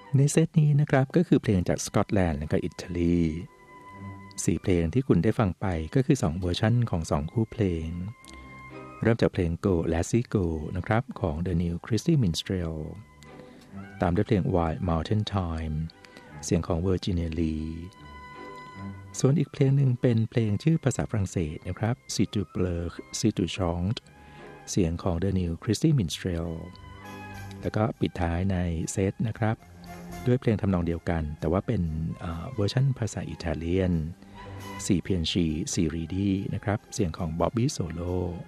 ในเซตนี้นะครับก็คือเพลงจากสกอตแลนด์และก็อิตาลี4เพลงที่คุณได้ฟังไปก็คือ2เวอร์ชันของ2คู่เพลงเริ่มจากเพลง Go Lassie Go นะครับของ The New Christy Minstrel ตามด้วยเพลง Wild Mountain Time เสียงของ Virginia Lee ส่วนอีกเพลงหนึ่งเป็นเพลงชื่อภาษาฝรั่งเศสนะครับ Si tu pleures si tu chantes เสียงของ The New Christy Minstrel แล้วก็ปิดท้ายในเซตนะครับด้วยเพลงทำนองเดียวกันแต่ว่าเป็นเวอร์ชันภาษาอิตาเลียนซีเพียนชีซีรีดีนะครับเสียงของบ๊อบบี้โซโล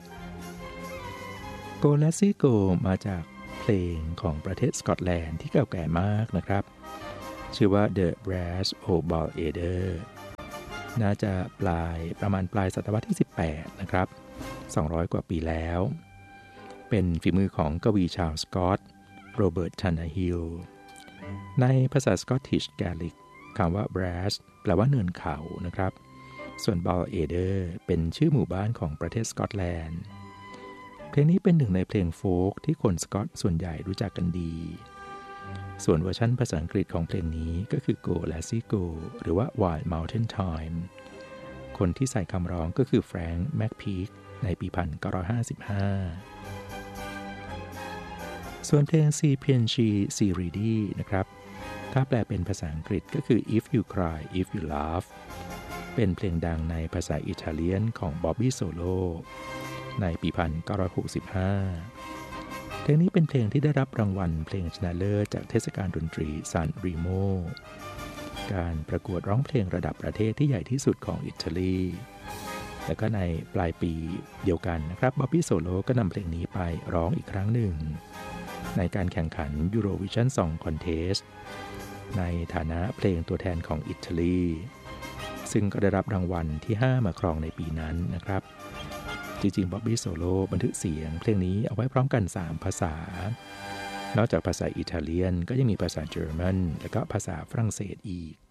โกลาซิโกมาจากเพลงของประเทศสกอตแลนด์ที่เก่าแก่มากนะครับชื่อว่า The Brass o' Baleder น่าจะประมาณปลายศตวรรษที่18นะครับ200กว่าปีแล้วเป็นฝีมือของกวีชาวสกอตโรเบิร์ตทันนาฮิลในภาษาสกอตติชแกลิกคำว่า brass แปลว่าเนินเขานะครับส่วน Baleder เป็นชื่อหมู่บ้านของประเทศสกอตแลนด์เพลงนี้เป็นหนึ่งในเพลงโฟล์กที่คนสกอตส่วนใหญ่รู้จักกันดีส่วนเวอร์ชันภาษาอังกฤษของเพลงนี้ก็คือ Go Lassie Go หรือว่า Wild Mountain Time คนที่ใส่คำร้องก็คือแฟรงค์แม็กพีคในปี 1955ส่วนเพลง Si piangi si ridi นะครับถ้าแปลเป็นภาษาอังกฤษก็คือ If you cry if you laugh เป็นเพลงดังในภาษาอิตาเลียนของบ๊อบบี้โซโลในปี 1965 เพลงนี้เป็นเพลงที่ได้รับรางวัลเพลงชนะเลิศจากเทศกาลดนตรีซานริโมการประกวดร้องเพลงระดับประเทศที่ใหญ่ที่สุดของอิตาลีแล้วก็ในปลายปีเดียวกันนะครับบ๊อบบี้โซโลก็นำเพลงนี้ไปร้องอีกครั้งหนึ่งในการแข่งขัน Eurovision Song Contest ในฐานะเพลงตัวแทนของอิตาลีซึ่งก็ได้รับรางวัลที่5มาครองในปีนั้นนะครับจริงๆบ๊อบบี้โซโลบันทึกเสียงเพลงนี้เอาไว้พร้อมกัน3ภาษานอกจากภาษาอิตาเลียนก็ยังมีภาษาเยอรมันและก็ภาษาฝรั่งเศสอีก